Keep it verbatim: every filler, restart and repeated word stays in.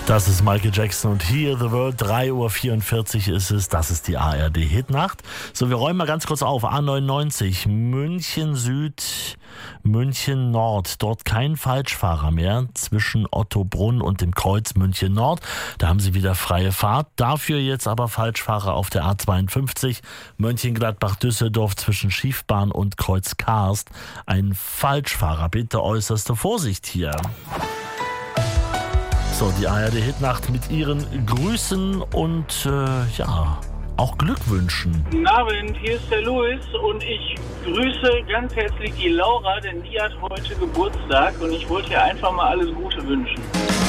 Das ist Michael Jackson und Hear the World. drei Uhr vierundvierzig ist es. Das ist die A R D-Hitnacht. So, wir räumen mal ganz kurz auf. A neunundneunzig, München Süd, München Nord. Dort kein Falschfahrer mehr zwischen Ottobrunn und dem Kreuz München Nord. Da haben Sie wieder freie Fahrt. Dafür jetzt aber Falschfahrer auf der A zweiundfünfzig, Mönchengladbach-Düsseldorf zwischen Schiefbahn und Kreuz Karst. Ein Falschfahrer. Bitte äußerste Vorsicht hier. So, die A R D-Hitnacht mit ihren Grüßen und äh, ja, auch Glückwünschen. Guten Abend, hier ist der Louis und ich grüße ganz herzlich die Laura, denn die hat heute Geburtstag und ich wollte ihr einfach mal alles Gute wünschen.